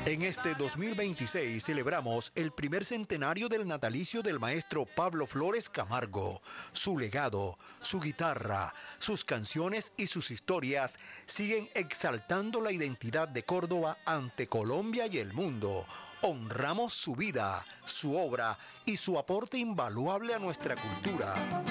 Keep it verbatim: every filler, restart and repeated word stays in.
En este dos mil veintiséis celebramos el primer centenario del natalicio del maestro Pablo Flores Camargo. Su legado, su guitarra, sus canciones y sus historias siguen exaltando la identidad de Córdoba ante Colombia y el mundo. Honramos su vida, su obra y su aporte invaluable a nuestra cultura.